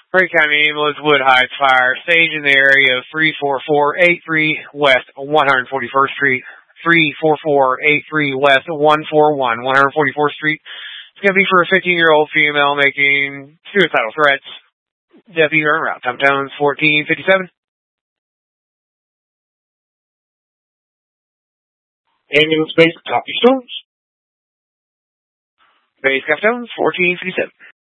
Perry County Ambulance, Wood Heights Fire, stage in the area of 34483 West 141st Street, 34483 West 141, 144th Street. It's going to be for a 15-year-old female making suicidal threats. Deputy en route. Time tones 1457. Ambulance base, copy Stones. Base Captones 1457.